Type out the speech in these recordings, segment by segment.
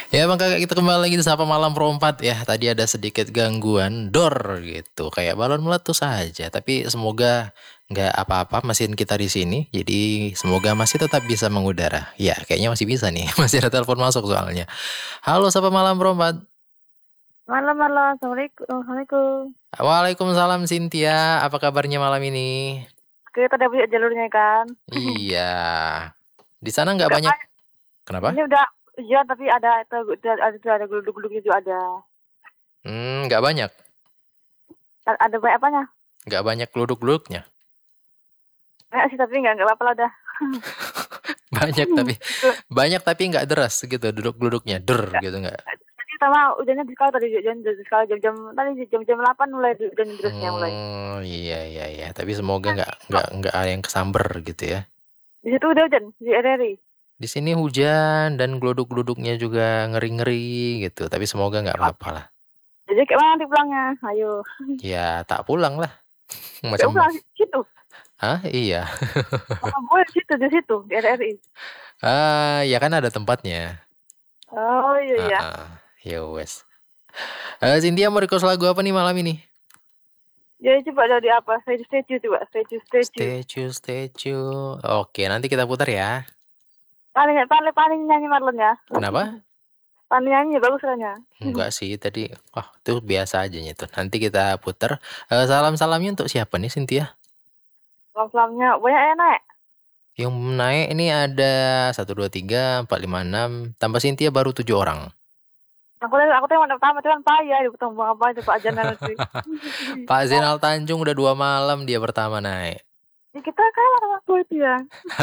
Ya bang kakak kita kembali lagi di Sapa Malam Perempat ya. Tadi ada sedikit gangguan dor gitu, kayak balon meletus saja. Tapi semoga nggak apa-apa mesin kita di sini. Jadi semoga masih tetap bisa mengudara. Ya kayaknya masih bisa nih. Masih ada telepon masuk soalnya. Halo Sapa Malam Perempat. Malam, malam. Assalamualaikum. Assalamualaikum. Waalaikumsalam Cynthia. Apa kabarnya malam ini? Oke, kita udah punya jalurnya kan. Iya. Di sana nggak Udah banyak. banyak. Kenapa? Ini udah ujian tapi ada geluduk-geluduknya juga ada. Nggak banyak. Ada banyak apanya? Nggak banyak geluduk-geluduknya. Banyak sih tapi nggak apa-apa lah udah. Banyak tapi Itu. banyak tapi nggak deras gitu duduk-duduknya der gitu nggak. Tadi sama ujiannya di sekolah tadi ujian di sekolah jam-jam tadi jam-jam 8 mulai ujian terusnya mulai. Oh iya iya iya. Tapi semoga nggak ada yang kesamber gitu ya. Di situ udah hujan di RRI. Di sini hujan dan geluduk-geluduknya juga ngeri-ngeri gitu. Tapi semoga nggak apa-apa lah. Jadi kayak mana nanti pulangnya? Ayo. Ya tak pulang lah. Ya Macam pulang situ. ah iya. Mama gue di situ di RRI. Ya kan ada tempatnya. Oh iya iya. Ya wes. Cynthia mau request lagu apa nih malam ini? Jadi coba dari apa? Statue coba, statue. Statue, statue. Oke, nanti kita putar ya. Paling paling paling nyanyi Marlon ya. Kenapa? Paling nyanyi bagus soalnya. Enggak sih tadi. Itu biasa aja itu. Nanti kita putar. Salam-salamnya untuk siapa nih Cynthia? Lampu-lampunya banyak ya naik. Yang naik ini ada 1, 2, 3, 4, 5, 6. Tambah Cynthia baru 7 orang. Aku tuh yang pertama cuman payah di potong apa itu Pak Janel sih. Pak Zainal Tanjung udah 2 malam dia pertama naik. Ya kita kalah sama aku itu ya.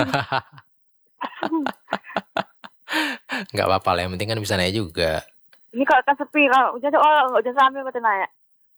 Nggak apa-apa lah, yang penting kan bisa naik juga. Ini kalau kan sepi kalau hujan nggak hujan sambil kata naik.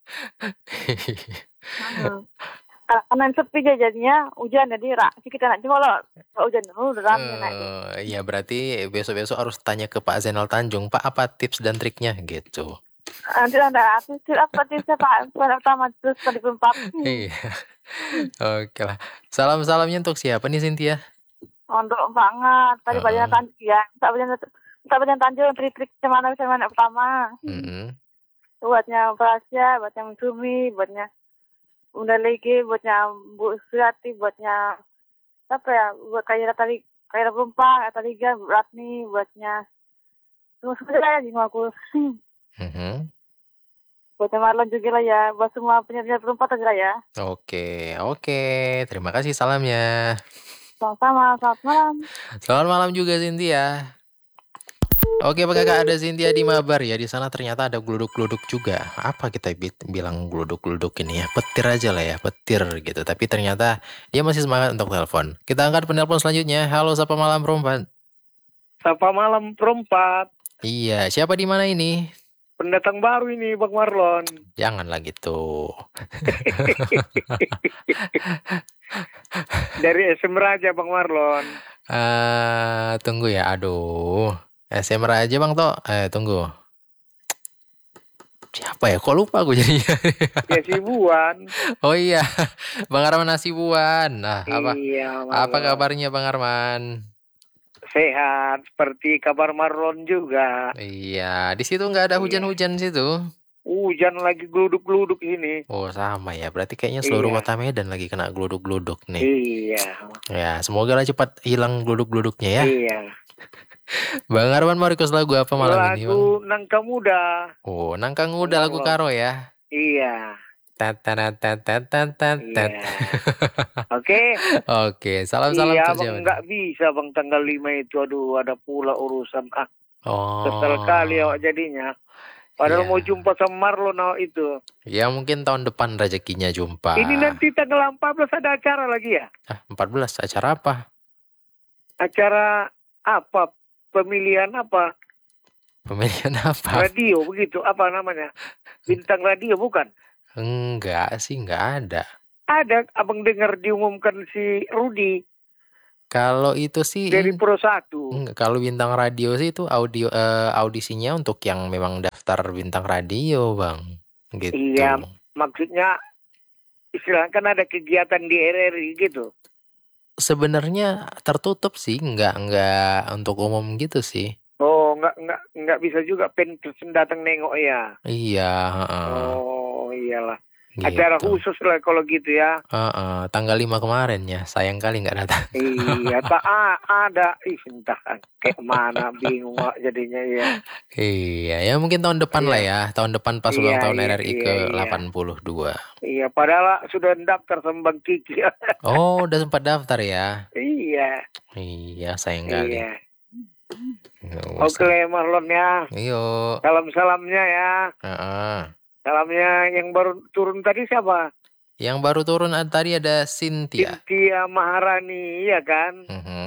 Karena sepi aja jadinya hujan jadi sih kita naik cuma kalau hujan udah rame naik. Ya berarti besok-besok harus tanya ke Pak Zainal Tanjung, Pak apa tips dan triknya gitu. Nanti ada apa tipsnya Pak pertama terus tadi perempat. Iya. Oke lah. Salam-salamnya untuk siapa nih Cynthia? Untuk banget tadi bagian Tanjung ya. Tak bagian Tanjung trik-trik mana pertama. Buatnya Prasia, buatnya Sumi, buatnya Bunda Legi, buatnya Bu Surati, buatnya apa ya, buat kayak Pelumpang, atau Liga, Ratni, buatnya semua ya di aku. Buatnya Marlon juga lah ya, buat semua penyanyi perempat aja lah ya. Oke, terima kasih salamnya. Sama-sama, selamat malam. Selamat malam juga Cynthia. Oke, Pak Kakak, ada Cynthia di Mabar ya. Di sana ternyata ada gluduk-gluduk juga. Apa kita bilang gluduk-gluduk ini ya? Petir aja lah ya, petir gitu. Tapi ternyata dia masih semangat untuk telepon. Kita angkat penelpon selanjutnya. Halo, Sapa Malam Perempat. Sapa Malam Perempat. Iya, siapa di mana ini? Pendatang baru ini Bang Marlon. Janganlah gitu. Dari SM Raja Bang Marlon. Tunggu ya, aduh. SM Raja Bang Toh. Tunggu. Siapa ya? Kok lupa gue jadinya? Ya Sibuan. Oh iya, Bang Arman Hasibuan. Nah, iya, apa kabarnya Bang Arman? Sehat, seperti kabar Marlon juga. Iya, di situ nggak ada hujan-hujan situ. Hujan lagi gluduk-gluduk ini. Oh sama ya, berarti kayaknya seluruh kota Medan lagi kena gluduk-gluduk nih. Iya. Ya, semoga lah cepat hilang gluduk-gluduknya ya. Iya. Bang Arman mau request lagu apa malam ini Bang? Lagu Nangka Muda. Oh, Nangka Muda lagu Karo ya. Iya. Oke, salam-salam iya, untuk Bang, nggak bisa Bang tanggal 5 itu, aduh ada pula urusan. Kesel kali awak jadinya. Padahal mau jumpa sama Marlon itu. Ya mungkin tahun depan rezekinya jumpa. Ini nanti tanggal 14 ada acara lagi ya? 14 acara apa? Acara apa? Pemilihan apa? Pemilihan apa? Radio begitu, apa namanya? Bintang radio bukan? Enggak sih, enggak ada. Ada, abang dengar diumumkan si Rudi. Kalau itu sih dari Pro 1. Enggak, kalau bintang radio sih itu audisinya untuk yang memang daftar bintang radio, Bang. Gitu. Iya, maksudnya istilahnya kan ada kegiatan di RRI gitu. Sebenarnya tertutup sih, enggak untuk umum gitu sih. Oh, nggak bisa juga pengen datang nengok ya. Iya. Oh iyalah. Gitu. Acara khusus lah kalau gitu ya. Tanggal 5 kemarin ya, sayang kali nggak datang. Iya, ada. Entah kayak mana, bingung jadinya ya. Iya, ya mungkin tahun depan lah ya, tahun depan pas ulang tahun RRI ke-82. Iya, padahal sudah daftar sama Bang Kiki. Oh, udah sempat daftar ya? Iya, sayang kali. Iya. Oke, Marlon ya. Iyo. Salam-salamnya ya. Salamnya yang baru turun tadi siapa? Yang baru turun tadi ada Cynthia. Cynthia Maharani, ya kan?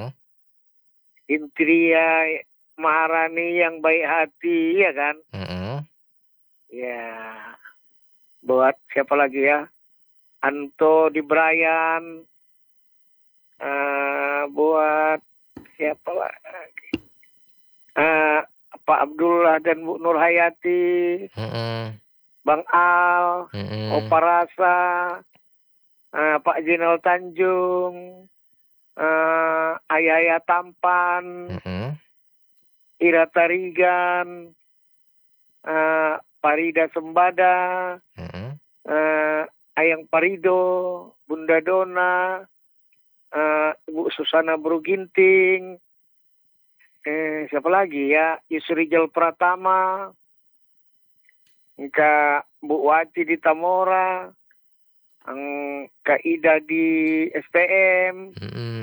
Cynthia Maharani yang baik hati, ya kan? Ya. Buat siapa lagi ya? Anto di Brian. Buat siapa lagi? Pak Abdullah dan Bu Nur Hayati. Bang Al, Opa Rasa, Pak Jenal Tanjung, Ayaya Tampan, Ira Tarigan, Parida Sembada, Ayang Parido, Bunda Dona, Bu Susana Bruginting, siapa lagi ya? Yusrijal Pratama, Kak Bu Wati di Tamora, Kak Ida di STM,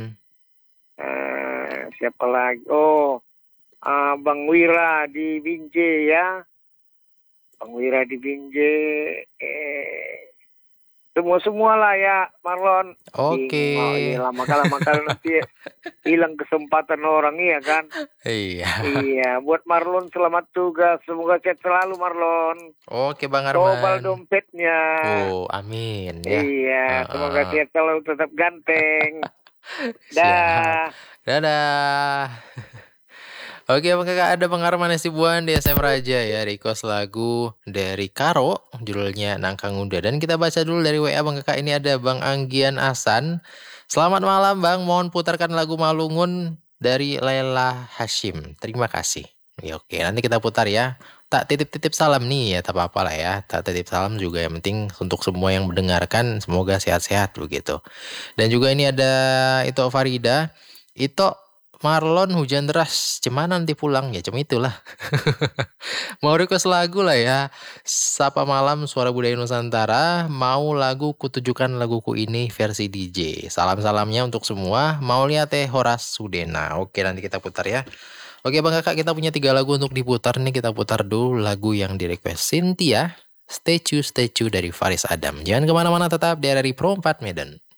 siapa lagi? Bang Wira di Binjai ya, Bang Wira di Binjai, semua lah ya Marlon. Oke. Lama kali nanti hilang kesempatan orang ya kan. Iya. Buat Marlon selamat tugas, semoga sehat selalu Marlon. Oke Bang Arman. Tobal dompetnya. Amin ya. Iya, semoga sehat selalu, tetap ganteng. Dadah. Oke, Kakak, ada Bang Arman Hasibuan di SM Raja ya, request lagu dari Karo, judulnya Nangka Ngunda. Dan kita baca dulu dari WA Bang Kakak, ini ada Bang Anggian Asan. Selamat malam Bang, mohon putarkan lagu Malungun dari Laila Hashim. Terima kasih. Ya, oke, nanti kita putar ya. Tak titip-titip salam nih ya, tak apa-apa lah ya. Tak titip salam juga, yang penting untuk semua yang mendengarkan, semoga sehat-sehat begitu. Dan juga ini ada Ito Farida. Ito, Marlon hujan deras, cemana nanti pulang? Ya cuma itulah. Mau request lagu lah ya. Sapa Malam Suara Budaya Nusantara. Mau lagu Kutujukan Laguku Ini versi DJ. Salam-salamnya untuk semua. Mau lihat Horas Sudena. Oke, nanti kita putar ya. Oke Bang Kakak, kita punya 3 lagu untuk diputar nih. Kita putar dulu lagu yang di request Cynthia, Statue dari Faris Adam. Jangan kemana-mana, tetap di RRI Pro 4 Medan.